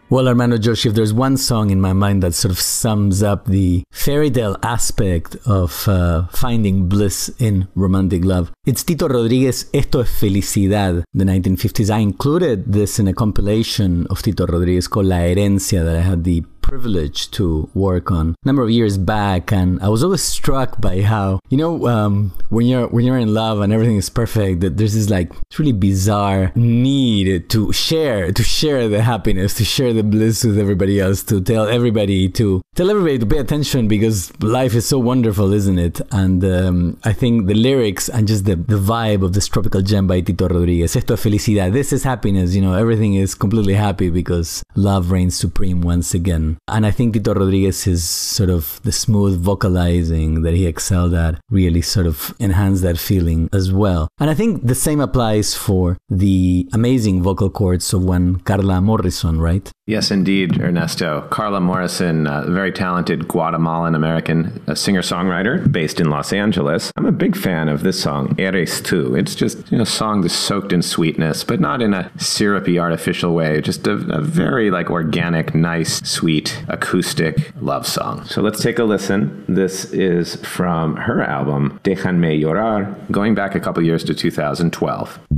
Well, Hermano Josh, if there's one song in my mind that sort of sums up the fairy tale aspect of finding bliss in romantic love, it's Tito Rodriguez, Esto es Felicidad, the 1950s. I included this in a compilation of Tito Rodriguez called La Herencia that I had the privilege to work on a number of years back, and I was always struck by how, when you're in love and everything is perfect, that there's this like really bizarre need to share the happiness, to share the bliss with everybody else, to tell everybody to pay attention because life is so wonderful, isn't it? And I think the lyrics and just the vibe of this tropical gem by Tito Rodriguez, Esto es Felicidad, this is happiness, everything is completely happy because love reigns supreme once again. And I think Tito Rodriguez is sort of the smooth vocalizing that he excelled at really sort of enhanced that feeling as well. And I think the same applies for the amazing vocal cords of one Carla Morrison, right? Yes, indeed, Ernesto. Carla Morrison, a very talented Guatemalan-American singer-songwriter based in Los Angeles. I'm a big fan of this song, Eres Tú. It's just a song that's soaked in sweetness, but not in a syrupy, artificial way. Just a very organic, nice, sweet, acoustic love song. So let's take a listen. This is from her album, Déjame Llorar, going back a couple years to 2012.